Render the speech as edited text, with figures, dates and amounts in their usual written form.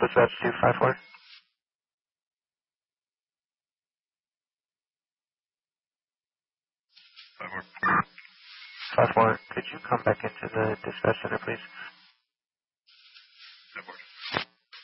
Dispatch 254. 54. Could you come back into the dispatch center, please?